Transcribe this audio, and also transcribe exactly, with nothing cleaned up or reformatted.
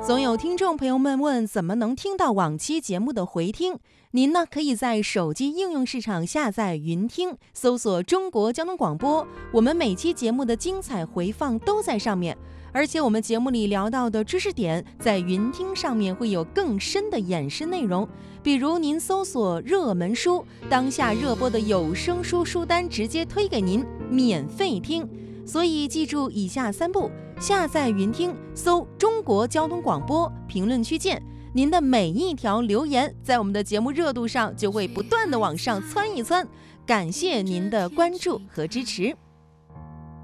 总有听众朋友们问怎么能听到往期节目的回听，您呢可以在手机应用市场下载云听，搜索中国交通广播，我们每期节目的精彩回放都在上面，而且我们节目里聊到的知识点在云听上面会有更深的衍生内容，比如您搜索热门书，当下热播的有声书书单直接推给您，免费听。所以记住以下三步：下载云听，搜中国交通广播，评论区见。您的每一条留言在我们的节目热度上就会不断的往上窜一窜，感谢您的关注和支持。